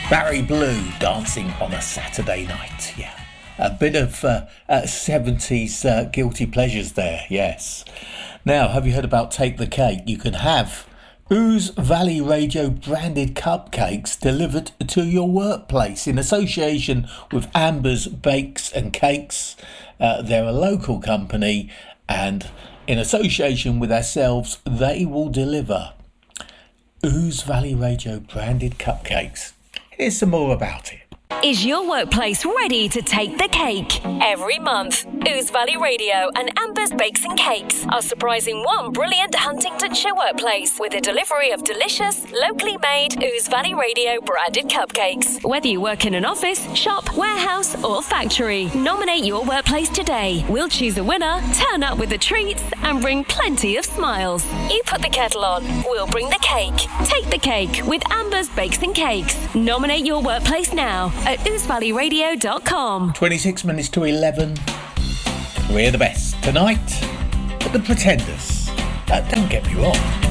Barry Blue, Dancing on a Saturday Night. Yeah, a bit of 70s guilty pleasures there, yes. Now, have you heard about Take the Cake? You can have Ouse Valley Radio branded cupcakes delivered to your workplace in association with Amber's Bakes and Cakes. They're a local company, and in association with ourselves, they will deliver Ouse Valley Radio branded cupcakes. Here's some more about it. Is your workplace ready to take the cake? Every month, Ouse Valley Radio and Amber's Bakes and Cakes are surprising one brilliant Huntingdonshire workplace with a delivery of delicious, locally made Ouse Valley Radio branded cupcakes. Whether you work in an office, shop, warehouse or factory, nominate your workplace today. We'll choose a winner, turn up with the treats and bring plenty of smiles. You put the kettle on, we'll bring the cake. Take the cake with Amber's Bakes and Cakes. Nominate your workplace now at ousevalleyradio.com. 26 minutes to 11. We're the best. Tonight, at the Pretenders. Don't get me wrong.